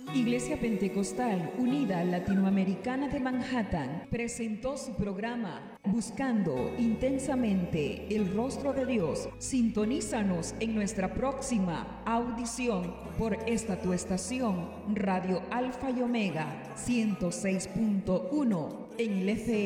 Iglesia Pentecostal Unida Latinoamericana de Manhattan presentó su programa Buscando Intensamente el Rostro de Dios. Sintonízanos en nuestra próxima audición por esta tu estación, Radio Alfa y Omega 106.1 en el FM.